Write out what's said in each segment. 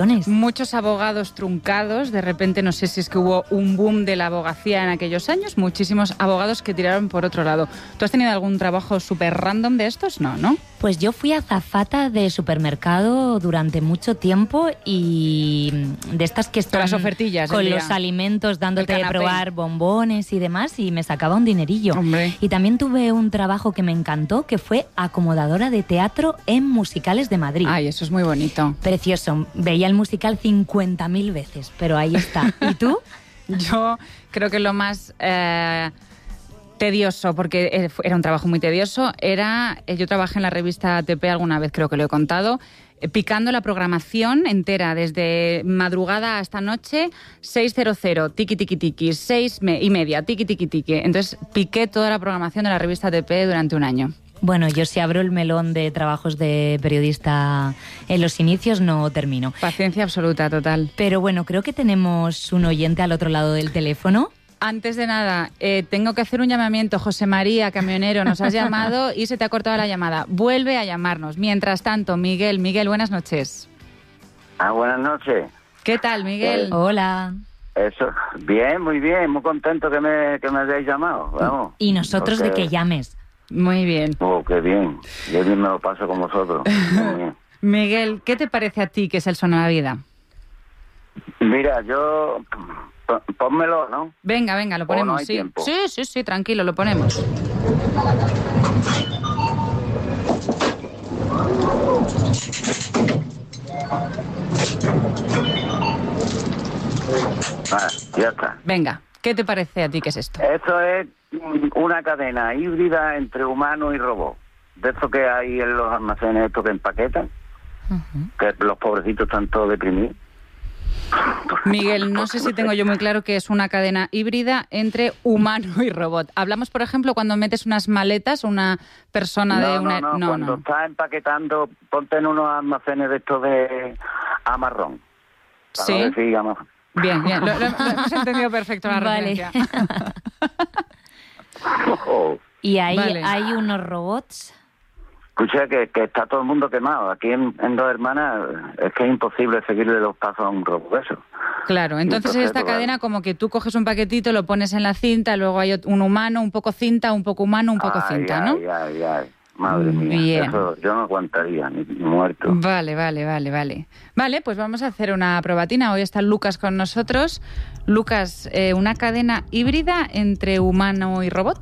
Muchos abogados truncados, de repente no sé si es que hubo un boom de la abogacía en aquellos años, muchísimos abogados que tiraron por otro lado. ¿Tú has tenido algún trabajo súper random de estos? No, ¿no? Pues yo fui azafata de supermercado durante mucho tiempo y de estas que están las ofertillas con los alimentos dándote de probar bombones y demás, y me sacaba un dinerillo. Hombre. Y también tuve un trabajo que me encantó, que fue acomodadora de teatro en musicales de Madrid. Ay, eso es muy bonito. Precioso. Veía el musical 50.000 veces, pero ahí está. ¿Y tú? Yo creo que lo más tedioso, porque era un trabajo muy tedioso, yo trabajé en la revista ATP alguna vez, creo que lo he contado, picando la programación entera, desde madrugada hasta noche, 6:00, tiki tiki tiki, 6:30, tiki tiki tiki. Entonces piqué toda la programación de la revista ATP durante un año. Bueno, yo si abro el melón de trabajos de periodista en los inicios no termino. Paciencia absoluta, total. Pero bueno, creo que tenemos un oyente al otro lado del teléfono. Antes de nada, tengo que hacer un llamamiento. José María, camionero, nos has llamado y se te ha cortado la llamada. Vuelve a llamarnos. Mientras tanto, Miguel, buenas noches. Buenas noches. ¿Qué tal, Miguel? Hola. Eso, bien, muy contento que me hayáis llamado. Vamos. Y nosotros de que llames. Muy bien. Oh, qué bien. Yo bien me lo paso con vosotros. Miguel, ¿qué te parece a ti que es el Suena la Vida? Mira, yo... Pónmelo, ¿no? Venga, lo ponemos, no hay sí. tiempo. Sí, tranquilo, lo ponemos. Ya está. Venga, ¿qué te parece a ti que es esto? Esto es una cadena híbrida entre humano y robot. De esto que hay en los almacenes, estos que empaquetan, que los pobrecitos están todos deprimidos. Miguel, no sé si tengo yo muy claro que es una cadena híbrida entre humano y robot. Hablamos, por ejemplo, cuando metes unas maletas, una persona No, cuando estás empaquetando, ponte en unos almacenes de estos de amarrón. Sí. Bien, lo hemos entendido perfecto la referencia. Y ahí hay unos robots. Escucha que está todo el mundo quemado. Aquí en Dos Hermanas es que es imposible seguirle los pasos a un robot eso. Claro, entonces en esta cadena como que tú coges un paquetito, lo pones en la cinta, luego hay un humano, un poco cinta, un poco humano, un poco cinta, ¿no? Ay. Madre mía, bien. Eso yo no aguantaría, ni muerto. Vale. Vale, pues vamos a hacer una probatina. Hoy está Lucas con nosotros. Lucas, una cadena híbrida entre humano y robot.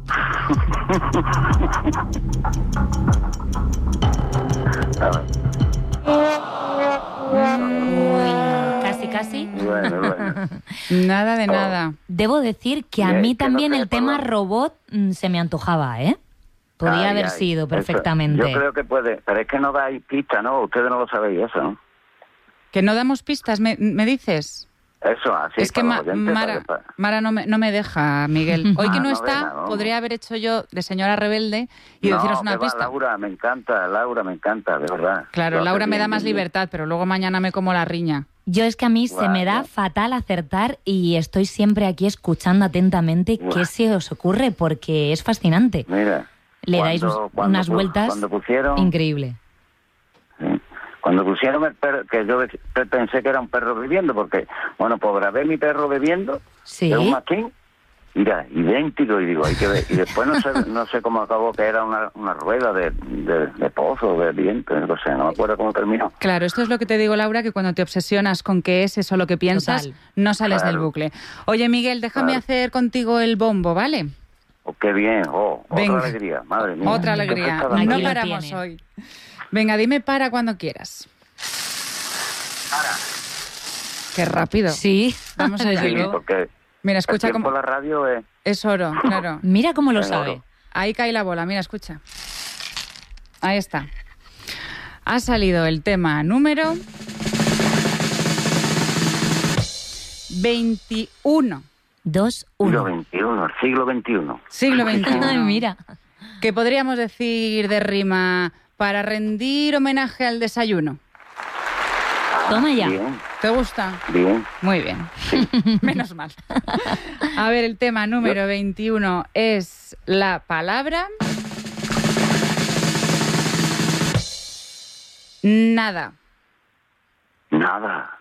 Casi. Bueno. Nada de nada. Debo decir que a mí también el tema robot se me antojaba, ¿eh? Podría haber sido perfectamente. Yo creo que puede, pero es que no dais pistas, ¿no? Ustedes no lo sabéis eso, ¿no? ¿Que no damos pistas, me dices? Eso, así. Es que Mara no me deja, Miguel. Hoy que no está, podría haber hecho yo de señora rebelde y deciros una pista. Laura, me encanta, de verdad. Claro, Laura me da más libertad, pero luego mañana me como la riña. Yo es que a mí se me da fatal acertar y estoy siempre aquí escuchando atentamente qué se os ocurre, porque es fascinante. Mira, le dais unas vueltas increíble. Cuando pusieron el perro, que yo pensé que era un perro bebiendo, porque, pues grabé mi perro bebiendo, ¿sí? De un mastín, mira, idéntico, y digo, hay que ver. Y después no sé cómo acabó, que era una rueda de pozo, de viento, no sé, no me acuerdo cómo terminó. Claro, esto es lo que te digo, Laura, que cuando te obsesionas con qué es eso lo que piensas, no sales del bucle. Oye, Miguel, déjame hacer contigo el bombo, ¿vale? Oh, qué bien, otra alegría, madre mía. Otra alegría, no paramos hoy. Venga, dime para cuando quieras. Para. Qué rápido. Sí. Vamos a ello. Porque mira, escucha cómo... la radio es oro, claro. Mira cómo lo sabe. Oro. Ahí cae la bola, mira, escucha. Ahí está. Ha salido el tema número 21. 2-1. Siglo XXI. Siglo XXI. Ay, mira. ¿Qué podríamos decir de rima para rendir homenaje al desayuno? Toma ya. Bien. ¿Te gusta? Bien. Muy bien. Sí. Menos mal. A ver, el tema número 21 es la palabra... Nada. Nada.